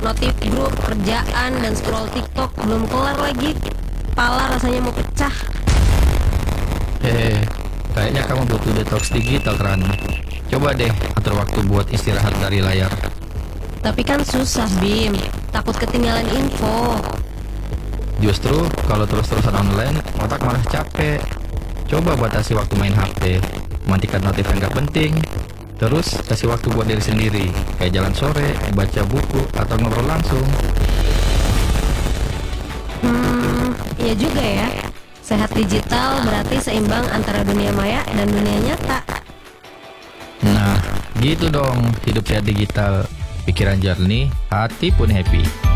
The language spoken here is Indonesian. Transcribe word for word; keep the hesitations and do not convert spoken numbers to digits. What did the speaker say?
notif grup, kerjaan, dan scroll TikTok belum kelar lagi. Kepala rasanya mau pecah. Eh, kayaknya kamu butuh detox digital, Ran. Coba deh atur waktu buat istirahat dari layar. Tapi kan susah, Bim. Takut ketinggalan info. Justru kalau terus-terusan online, otak malah capek. Coba batasi waktu main H P, matikan notif yang gak penting. Terus kasih waktu buat diri sendiri, kayak jalan sore, baca buku, atau ngobrol langsung. Hmm, iya juga ya. Sehat digital berarti seimbang antara dunia maya dan dunia nyata. Nah, gitu dong hidup sehat digital. Pikiran jernih, hati pun happy.